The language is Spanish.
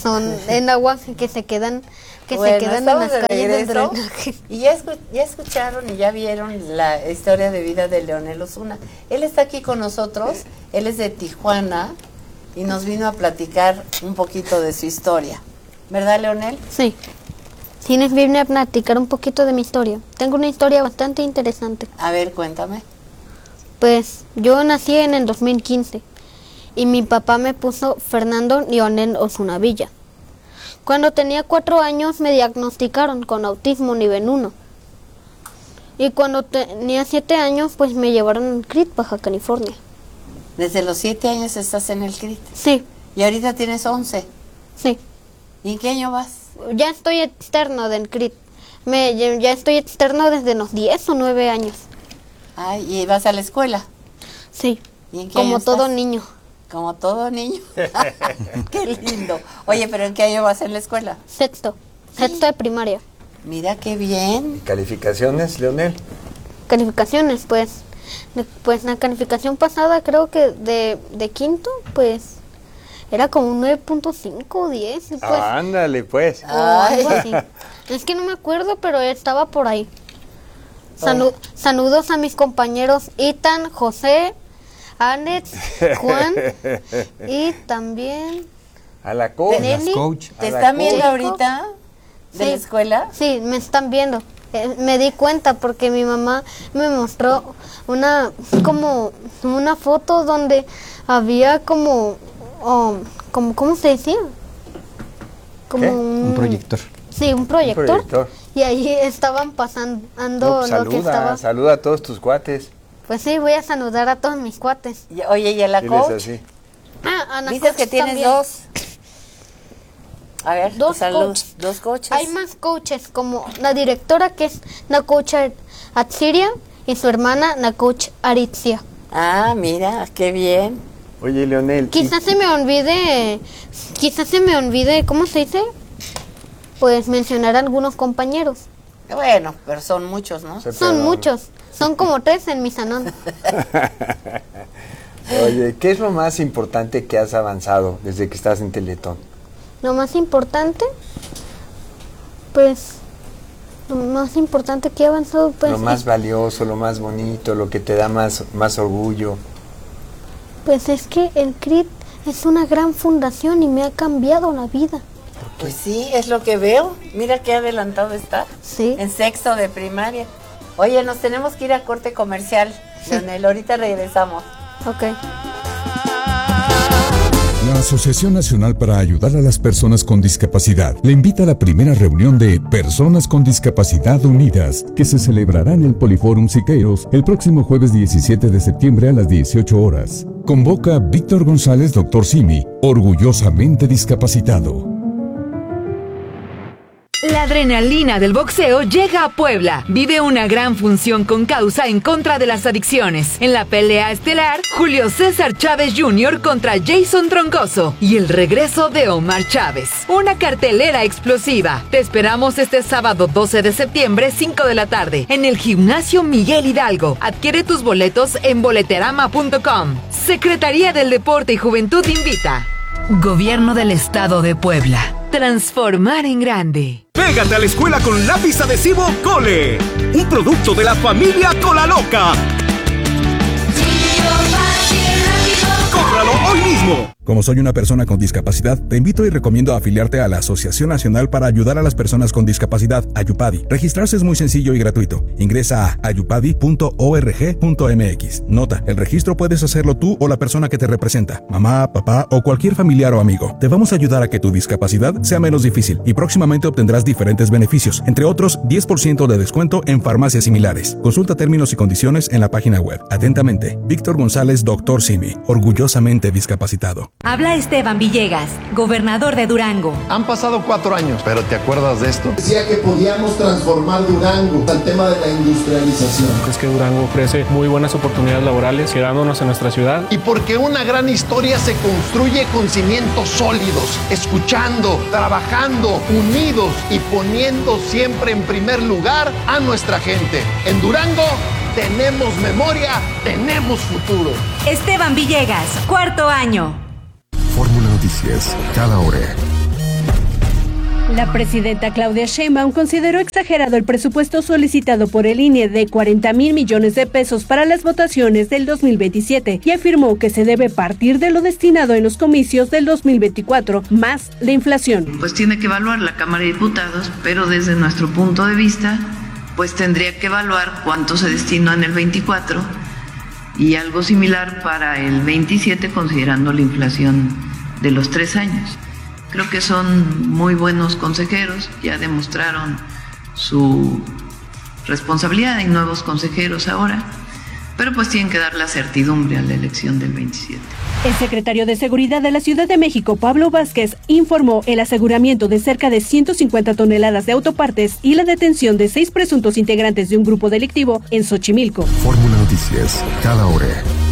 son en agua que se quedan en las calles del drenaje. Y ya escucharon y ya vieron la historia de vida de Leonel Osuna. Él está aquí con nosotros, él es de Tijuana y nos vino a platicar un poquito de su historia. ¿Verdad, Leonel? Sí. Sí, nos vine a platicar un poquito de mi historia. Tengo una historia bastante interesante. A ver, cuéntame. Pues yo nací en el 2015 y mi papá me puso Fernando Leonel Osuna Villa. Cuando tenía 4 años me diagnosticaron con autismo nivel 1. Y cuando tenía 7 años pues me llevaron al CRIT, Baja California. ¿Desde los 7 años estás en el CRIT? Sí. ¿Y ahorita tienes 11? Sí. ¿Y en qué año vas? Ya estoy externo del CRIT. Ya estoy externo desde los 10 o 9 años. Ay, ¿y vas a la escuela? Sí. ¿Y en qué como año todo estás? niño. Como todo niño. Qué lindo. Oye, ¿pero en qué año vas en la escuela? Sexto de primaria. Mira qué bien. ¿Calificaciones, Leonel? Calificaciones, pues la calificación pasada creo que de quinto, pues era como un 9.5 o 10. Pues, ándale, pues. O algo así. Es que no me acuerdo, pero estaba por ahí. Saludos a mis compañeros Ethan, José, Alex, Juan y también a la coach. ¿Te están viendo ahorita de la escuela? Sí, me están viendo. Me di cuenta porque mi mamá me mostró una foto donde había como ¿cómo se decía? Como un proyector. Sí, un proyector. Y ahí estaban pasando lo que estaba. Saluda a todos tus cuates. Pues sí, voy a saludar a todos mis cuates. Oye, ¿y a la Diles coach? así. Ana Dices coach que tienes también. 2. A ver, Dos dos coaches. Hay más coaches, como la directora que es la coach Atsiria y su hermana la coach Aritzia. Ah, mira, qué bien. Oye, Leonel. Quizás se me olvide, ¿cómo se dice? Pues mencionar a algunos compañeros. Bueno, pero son muchos, ¿no? Son muchos. Son como 3 en mi salón. Oye, ¿qué es lo más importante que has avanzado desde que estás en Teletón? Lo más importante, pues, lo más importante que he avanzado, pues... Lo más valioso, lo más bonito, lo que te da más orgullo. Pues es que el CRIT es una gran fundación y me ha cambiado la vida. Pues sí, es lo que veo. Mira qué adelantado está. Sí. En sexto de primaria. Oye, nos tenemos que ir a corte comercial, Leonel. Ahorita regresamos. Ok. La Asociación Nacional para Ayudar a las Personas con Discapacidad le invita a la primera reunión de Personas con Discapacidad Unidas, que se celebrará en el Poliforum Siqueiros el próximo jueves 17 de septiembre a las 18 horas. Convoca Víctor González, Dr. Simi, orgullosamente discapacitado. La adrenalina del boxeo llega a Puebla. Vive una gran función con causa en contra de las adicciones. En la pelea estelar, Julio César Chávez Jr. contra Jason Troncoso y el regreso de Omar Chávez. Una cartelera explosiva. Te esperamos este sábado 12 de septiembre, 5 de la tarde, en el Gimnasio Miguel Hidalgo. Adquiere tus boletos en boleterama.com. Secretaría del Deporte y Juventud invita. Gobierno del Estado de Puebla. Transformar en grande. Pégate a la escuela con lápiz adhesivo Cole, un producto de la familia Cola Loca. ¡Cómpralo hoy mismo! Como soy una persona con discapacidad, te invito y recomiendo afiliarte a la Asociación Nacional para Ayudar a las Personas con Discapacidad, Ayupadi. Registrarse es muy sencillo y gratuito. Ingresa a ayupadi.org.mx. Nota, el registro puedes hacerlo tú o la persona que te representa, mamá, papá o cualquier familiar o amigo. Te vamos a ayudar a que tu discapacidad sea menos difícil y próximamente obtendrás diferentes beneficios, entre otros 10% de descuento en farmacias similares. Consulta términos y condiciones en la página web. Atentamente, Víctor González, Dr. Simi, orgullosamente discapacitado. Habla Esteban Villegas, gobernador de Durango. Han pasado 4 años, pero ¿te acuerdas de esto? Decía que podíamos transformar Durango al tema de la industrialización. Es que Durango ofrece muy buenas oportunidades laborales, quedándonos en nuestra ciudad. Y porque una gran historia se construye con cimientos sólidos, escuchando, trabajando, unidos y poniendo siempre en primer lugar a nuestra gente. En Durango tenemos memoria, tenemos futuro. Esteban Villegas, 4º año. Fórmula Noticias, cada hora. La presidenta Claudia Sheinbaum consideró exagerado el presupuesto solicitado por el INE de 40,000 millones de pesos para las votaciones del 2027 y afirmó que se debe partir de lo destinado en los comicios del 2024, más la inflación. Pues tiene que evaluar la Cámara de Diputados, pero desde nuestro punto de vista, pues tendría que evaluar cuánto se destinó en el 24 y algo similar para el 27, considerando la inflación de los 3 años. Creo que son muy buenos consejeros, ya demostraron su responsabilidad, hay nuevos consejeros ahora, pero pues tienen que dar la certidumbre a la elección del 27. El secretario de Seguridad de la Ciudad de México, Pablo Vázquez, informó el aseguramiento de cerca de 150 toneladas de autopartes y la detención de 6 presuntos integrantes de un grupo delictivo en Xochimilco. Fórmula Noticias, cada hora.